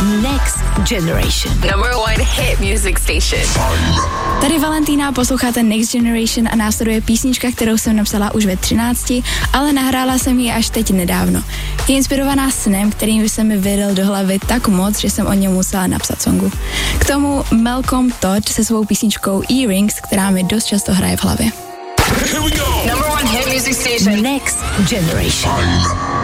Next Generation. Number one hit music station. Tady Valentína, posloucháte Next Generation a následuje písnička, kterou jsem napsala už ve 13, ale nahrála jsem ji až teď nedávno. Je inspirovaná snem, kterým se mi vyril do hlavy tak moc, že jsem o něm musela napsat songu. K tomu Malcolm Todd se svou písničkou Earrings, která mi dost často hraje v hlavě. Number one hit music station. Next Generation.